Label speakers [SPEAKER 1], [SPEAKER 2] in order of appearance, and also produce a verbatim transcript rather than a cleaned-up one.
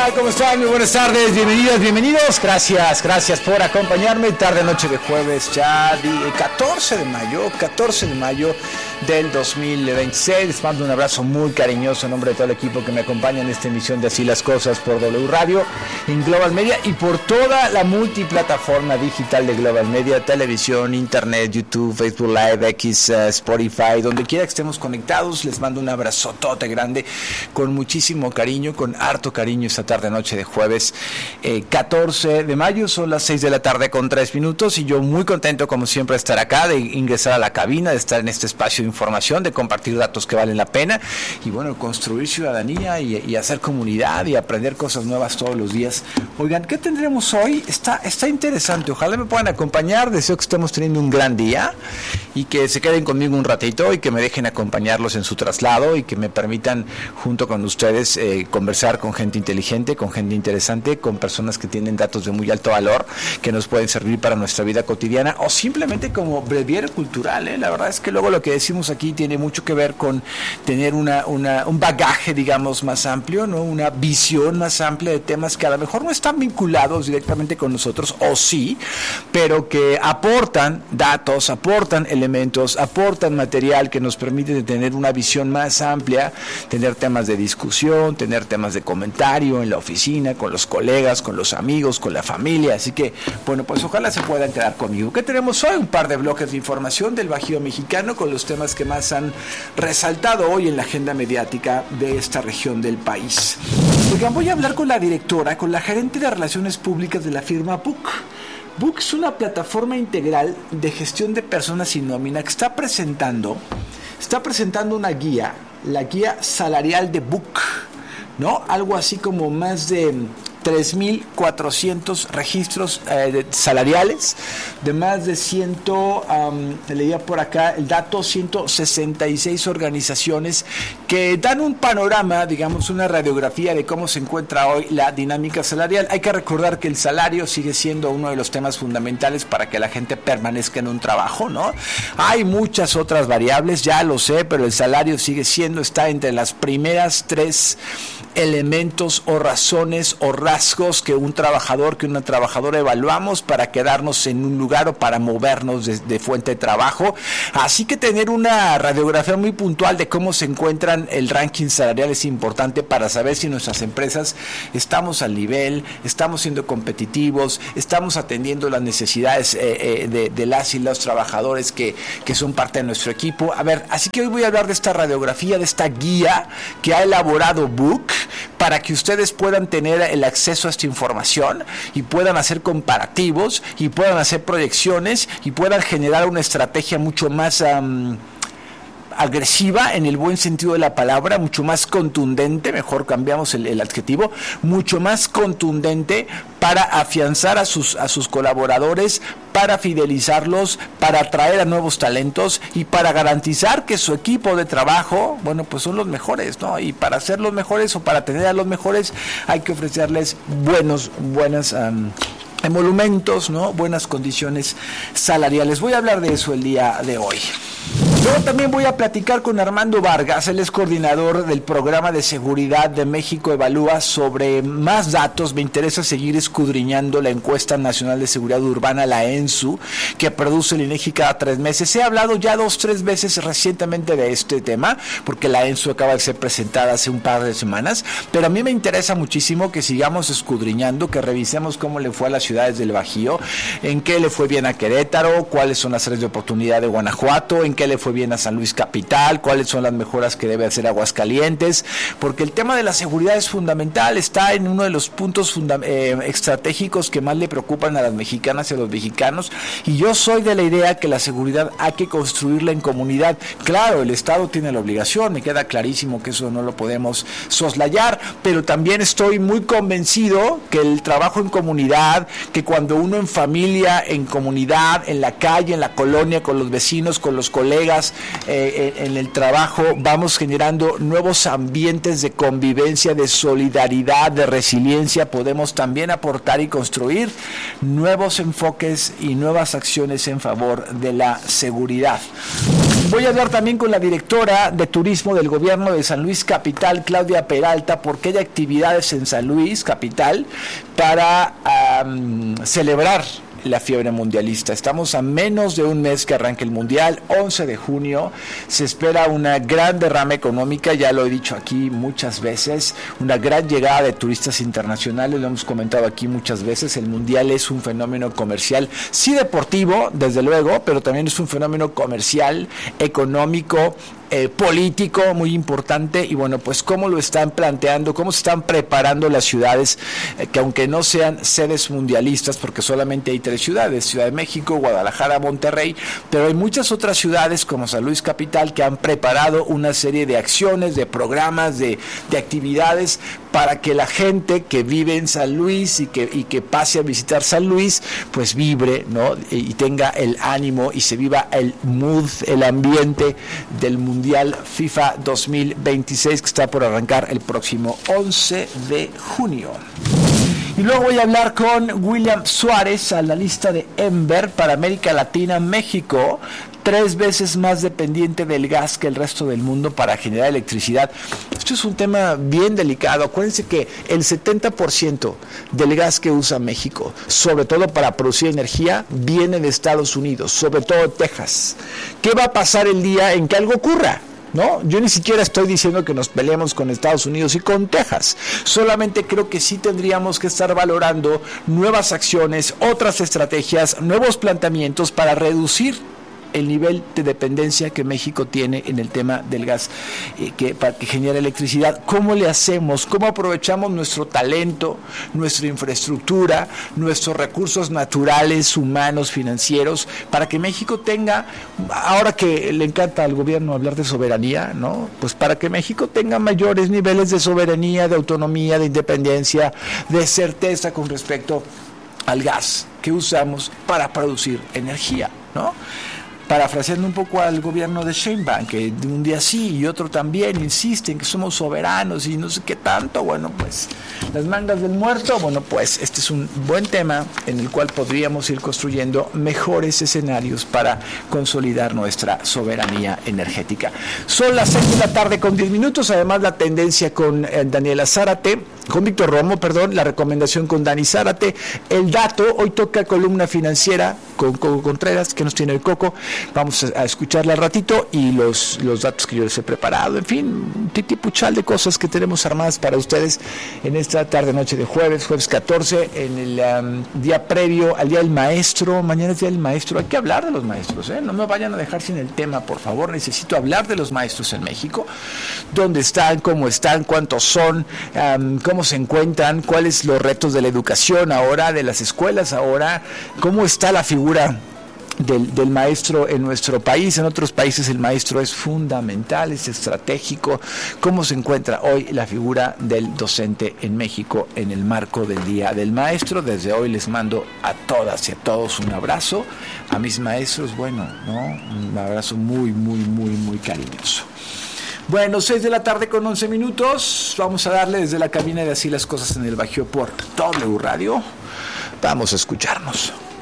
[SPEAKER 1] tal? ¿Cómo están? Muy buenas tardes, bienvenidas, bienvenidos. Gracias, gracias por acompañarme. Tarde, noche de jueves, ya catorce de mayo, catorce de mayo del dos mil veintiséis. Les mando un abrazo muy cariñoso en nombre de todo el equipo que me acompaña en esta emisión de Así las Cosas por W Radio, en Global Media y por toda la multiplataforma digital de Global Media, televisión, internet, YouTube, Facebook Live, X, uh, Spotify, donde quiera que estemos conectados. Les mando un abrazotote grande, con muchísimo cariño, con harto cariño esta tarde, noche de jueves, eh, catorce de mayo, son las seis de la tarde con tres minutos y yo muy contento como siempre de estar acá, de ingresar a la cabina, de estar en este espacio de información, de compartir datos que valen la pena y bueno, construir ciudadanía y, y hacer comunidad y aprender cosas nuevas todos los días. Oigan, ¿qué tendremos hoy? Está, está interesante, ojalá me puedan acompañar, deseo que estemos teniendo un gran día y que se queden conmigo un ratito y que me dejen acompañarlos en su traslado y que me permitan junto con ustedes eh, conversar con gente inteligente, con gente interesante, con personas que tienen datos de muy alto valor que nos pueden servir para nuestra vida cotidiana o simplemente como breviario cultural, ¿eh? La verdad es que luego lo que decimos aquí tiene mucho que ver con tener una, una, un bagaje, digamos, más amplio, ¿no? Una visión más amplia de temas que a lo mejor no están vinculados directamente con nosotros, o sí, pero que aportan datos, aportan elementos, aportan material que nos permite tener una visión más amplia, tener temas de discusión, tener temas de comentario en la oficina, con los colegas, con los amigos, con la familia. Así que, bueno, pues ojalá se puedan quedar conmigo. ¿Qué tenemos hoy? Un par de bloques de información del Bajío mexicano con los temas que más han resaltado hoy en la agenda mediática de esta región del país. Oigan, voy a hablar con la directora, con la gerente de Relaciones Públicas de la firma B U C. B U C es una plataforma integral de gestión de personas y nómina que está presentando, está presentando una guía, la guía salarial de B U C, ¿no? Algo así como más de tres mil cuatrocientos registros eh, de, salariales, de más de cien, um, leía por acá el dato, ciento sesenta y seis organizaciones que dan un panorama, digamos, una radiografía de cómo se encuentra hoy la dinámica salarial. Hay que recordar que el salario sigue siendo uno de los temas fundamentales para que la gente permanezca en un trabajo, ¿no? Hay muchas otras variables, ya lo sé, pero el salario sigue siendo, está entre las primeras tres elementos o razones o rasgos que un trabajador, que una trabajadora evaluamos para quedarnos en un lugar o para movernos de, de fuente de trabajo. Así que tener una radiografía muy puntual de cómo se encuentran el ranking salarial es importante para saber si nuestras empresas estamos al nivel, estamos siendo competitivos, estamos atendiendo las necesidades eh, eh, de, de las y los trabajadores que, que son parte de nuestro equipo. A ver, así que hoy voy a hablar de esta radiografía, de esta guía que ha elaborado B U C para que ustedes puedan tener el acceso a esta información y puedan hacer comparativos y puedan hacer proyecciones y puedan generar una estrategia mucho más um, agresiva en el buen sentido de la palabra, mucho más contundente, mejor cambiamos el, el adjetivo, mucho más contundente para afianzar a sus, a sus colaboradores, para fidelizarlos, para atraer a nuevos talentos y para garantizar que su equipo de trabajo, bueno, pues son los mejores, ¿no? Y para ser los mejores o para tener a los mejores hay que ofrecerles buenos, buenas um, emolumentos, ¿no? Buenas condiciones salariales. Voy a hablar de eso el día de hoy. Luego también voy a platicar con Armando Vargas, él es coordinador del Programa de Seguridad de México Evalúa, sobre más datos. Me interesa seguir escudriñando la Encuesta Nacional de Seguridad Urbana, la ENSU, que produce el INEGI cada tres meses. He hablado ya dos, tres veces recientemente de este tema, porque la ENSU acaba de ser presentada hace un par de semanas, pero a mí me interesa muchísimo que sigamos escudriñando, que revisemos cómo le fue a las ciudades del Bajío, en qué le fue bien a Querétaro, cuáles son las áreas de oportunidad de Guanajuato, en qué le fue bien a San Luis Capital, cuáles son las mejoras que debe hacer Aguascalientes, porque el tema de la seguridad es fundamental, está en uno de los puntos funda- eh, estratégicos que más le preocupan a las mexicanas y a los mexicanos, y yo soy de la idea que la seguridad hay que construirla en comunidad. Claro, el Estado tiene la obligación, me queda clarísimo que eso no lo podemos soslayar, pero también estoy muy convencido que el trabajo en comunidad, que cuando uno en familia, en comunidad, en la calle, en la colonia, con los vecinos, con los colegas, colegas eh, en, en el trabajo, vamos generando nuevos ambientes de convivencia, de solidaridad, de resiliencia. Podemos también aportar y construir nuevos enfoques y nuevas acciones en favor de la seguridad. Voy a hablar también con la directora de turismo del gobierno de San Luis Capital, Claudia Peralta, porque hay actividades en San Luis Capital para um, celebrar la fiebre mundialista. Estamos a menos de un mes que arranque el mundial, once de junio. Se espera una gran derrama económica, ya lo he dicho aquí muchas veces, una gran llegada de turistas internacionales, lo hemos comentado aquí muchas veces. El mundial es un fenómeno comercial, sí deportivo, desde luego, pero también es un fenómeno comercial, económico, Eh, político muy importante. Y bueno, pues cómo lo están planteando, cómo se están preparando las ciudades eh, que aunque no sean sedes mundialistas, porque solamente hay tres ciudades, Ciudad de México, Guadalajara, Monterrey, pero hay muchas otras ciudades como San Luis Capital que han preparado una serie de acciones, de programas, de, de actividades para que la gente que vive en San Luis y que, y que pase a visitar San Luis, pues vibre, ¿no? Y tenga el ánimo y se viva el mood, el ambiente del Mundial FIFA dos mil veintiséis, que está por arrancar el próximo once de junio. Y luego voy a hablar con William Suárez, analista de Ember para América Latina, México, tres veces más dependiente del gas que el resto del mundo para generar electricidad. Esto es un tema bien delicado. Acuérdense que el setenta por ciento del gas que usa México, sobre todo para producir energía, viene de Estados Unidos, sobre todo de Texas. ¿Qué va a pasar el día en que algo ocurra? ¿No? Yo ni siquiera estoy diciendo que nos peleemos con Estados Unidos y con Texas, solamente creo que sí tendríamos que estar valorando nuevas acciones, otras estrategias, nuevos planteamientos para reducir el nivel de dependencia que México tiene en el tema del gas eh, que, para que genera electricidad. ¿Cómo le hacemos? ¿Cómo aprovechamos nuestro talento, nuestra infraestructura, nuestros recursos naturales, humanos, financieros, para que México tenga, ahora que le encanta al gobierno hablar de soberanía, ¿no? Pues para que México tenga mayores niveles de soberanía, de autonomía, de independencia, de certeza con respecto al gas que usamos para producir energía, ¿no? Parafraseando un poco al gobierno de Sheinbaum, que un día sí y otro también insisten que somos soberanos y no sé qué tanto. Bueno, pues las mangas del muerto. Bueno, pues este es un buen tema en el cual podríamos ir construyendo mejores escenarios para consolidar nuestra soberanía energética. Son las seis de la tarde con diez minutos, además la tendencia con eh, Daniela Zárate, con Víctor Romo, perdón, la recomendación con Dani Zárate, el dato, hoy toca columna financiera con Coco Contreras, que nos tiene el Coco. Vamos a escucharla al ratito y los, los datos que yo les he preparado, en fin, un titipuchal de cosas que tenemos armadas para ustedes en esta tarde noche de jueves, jueves catorce, en el um, día previo al Día del Maestro. Mañana es Día del Maestro, hay que hablar de los maestros, ¿eh? No me vayan a dejar sin el tema, por favor. Necesito hablar de los maestros en México, dónde están, cómo están, cuántos son, um, cómo se encuentran, cuáles los retos de la educación ahora, de las escuelas ahora, cómo está la figura Del, del maestro en nuestro país. En otros países el maestro es fundamental, es estratégico. ¿Cómo se encuentra hoy la figura del docente en México en el marco del Día del Maestro? Desde hoy les mando a todas y a todos un abrazo. A mis maestros, bueno, ¿no? Un abrazo muy, muy, muy, muy cariñoso. Bueno, seis de la tarde con once minutos. Vamos a darle desde la cabina de Así las Cosas en el Bajío por W Radio. Vamos a escucharnos.